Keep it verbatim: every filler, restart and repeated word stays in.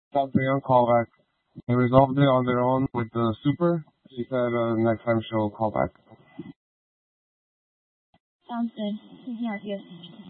Something on callback. They resolved it on their own with the super. She said uh, next time she'll call back. Sounds good. Take care, Arceus.